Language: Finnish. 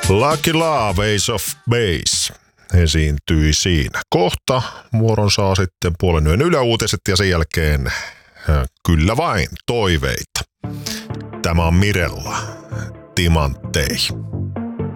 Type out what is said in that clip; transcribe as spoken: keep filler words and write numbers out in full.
Lucky Love, Ace of Base esiintyi siinä. Kohta vuoron saa sitten puolen yön yläuutiset ja sen jälkeen kyllä vain toiveita. Tämä on Mirella, Timanttei.